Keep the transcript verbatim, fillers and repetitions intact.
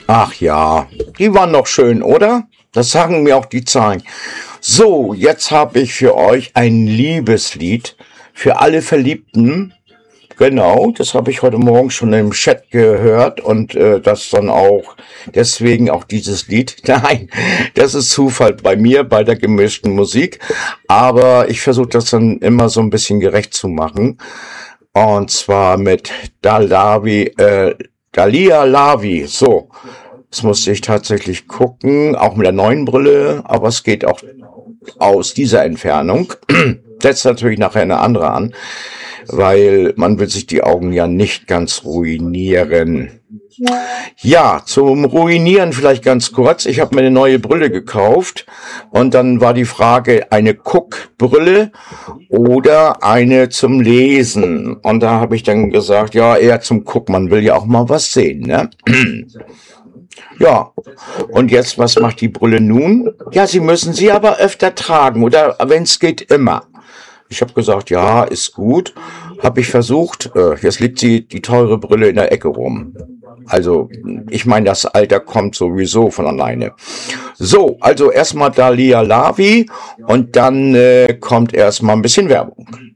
Ach ja, die waren doch schön, oder? Das sagen mir auch die Zahlen. So, jetzt habe ich für euch ein Liebeslied für alle Verliebten. Genau, das habe ich heute Morgen schon im Chat gehört und äh, das dann auch, deswegen auch dieses Lied. Nein, das ist Zufall bei mir, bei der gemischten Musik. Aber ich versuche das dann immer so ein bisschen gerecht zu machen. Und zwar mit Dalavi, äh, Dalia Lavi. So, das musste ich tatsächlich gucken, auch mit der neuen Brille, aber es geht auch aus dieser Entfernung. Setzt natürlich nachher eine andere an, weil man will sich die Augen ja nicht ganz ruinieren. Ja, zum Ruinieren vielleicht ganz kurz. Ich habe mir eine neue Brille gekauft und dann war die Frage, eine Guckbrille oder eine zum Lesen. Und da habe ich dann gesagt, ja, eher zum Guck. Man will ja auch mal was sehen, ne? Ja, und jetzt, was macht die Brille nun? Ja, Sie müssen sie aber öfter tragen oder wenn es geht, immer. Ich habe gesagt, ja, ist gut. Habe ich versucht. Äh, jetzt liegt sie, die teure Brille, in der Ecke rum. Also, ich meine, das Alter kommt sowieso von alleine. So, also erstmal Dalia Lavi und dann äh, kommt erstmal ein bisschen Werbung.